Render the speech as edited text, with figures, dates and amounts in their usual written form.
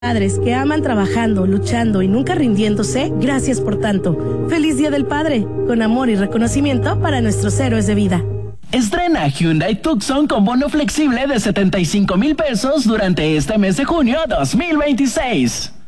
Padres que aman trabajando, luchando y nunca rindiéndose, gracias por tanto. Feliz Día del Padre, con amor y reconocimiento para nuestros héroes de vida. Estrena Hyundai Tucson con bono flexible de 75,000 pesos durante este mes de junio 2026.